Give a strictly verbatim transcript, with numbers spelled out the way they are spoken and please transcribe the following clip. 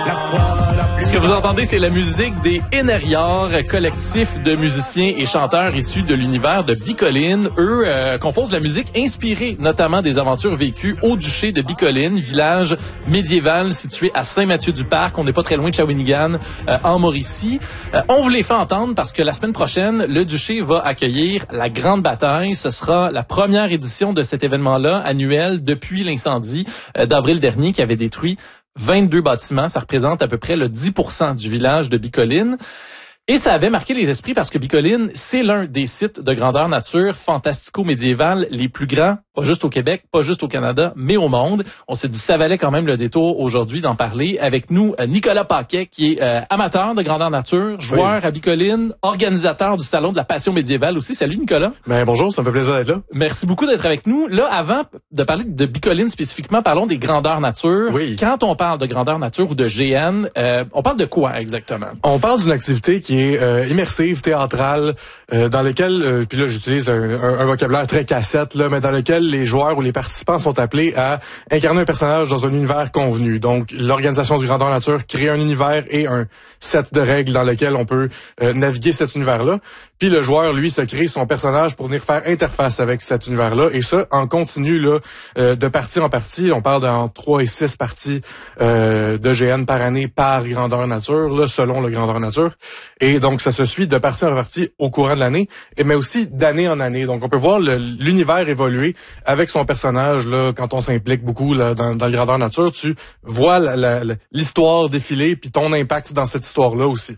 Ce que vous entendez, c'est la musique des Énériards, collectif de musiciens et chanteurs issus de l'univers de Bicoline. Eux euh, composent la musique inspirée notamment des aventures vécues au duché de Bicoline, village médiéval situé à Saint-Mathieu-du-Parc. On n'est pas très loin de Shawinigan, euh, en Mauricie. Euh, on vous les fait entendre parce que la semaine prochaine, le duché va accueillir la Grande Bataille. Ce sera la première édition de cet événement-là, annuel, depuis l'incendie euh, d'avril dernier qui avait détruit vingt-deux bâtiments. Ça représente à peu près le dix pour cent du village de Bicoline. Et ça avait marqué les esprits parce que Bicoline, c'est l'un des sites de grandeur nature fantastico-médiéval les plus grands, pas juste au Québec, pas juste au Canada, mais au monde. On s'est dit, ça valait quand même le détour aujourd'hui d'en parler. Avec nous, Nicolas Paquet, qui est euh, amateur de grandeur nature, joueur oui. à Bicoline, organisateur du Salon de la Passion médiévale aussi. Salut Nicolas. Ben bonjour, ça me fait plaisir d'être là. Merci beaucoup d'être avec nous. Là, avant de parler de Bicoline spécifiquement, parlons des grandeurs nature. Oui. Quand on parle de grandeur nature ou de G N, euh, on parle de quoi exactement? On parle d'une activité qui est euh, immersive, théâtrale, euh, dans lequel, euh, puis là j'utilise un, un, un vocabulaire très cassette, là, mais dans lequel les joueurs ou les participants sont appelés à incarner un personnage dans un univers convenu. Donc l'organisation du grandeur nature crée un univers et un set de règles dans lequel on peut euh, naviguer cet univers-là. Puis le joueur, lui, se crée son personnage pour venir faire interface avec cet univers-là. Et ça, en continu, là, euh, de partie en partie. On parle dans trois et six parties euh, de G N par année par grandeur nature, là, selon le grandeur nature. Et donc, ça se suit de partie en partie au courant de l'année, et mais aussi d'année en année. Donc, on peut voir le, l'univers évoluer avec son personnage. Là, quand on s'implique beaucoup là, dans, dans le grandeur nature, tu vois la, la, l'histoire défiler, puis ton impact dans cette histoire-là aussi.